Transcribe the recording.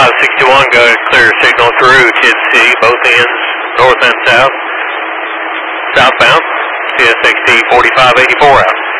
4561, go to clear signal through Kids City, both ends, north and south. Southbound, CSXT 4584 out.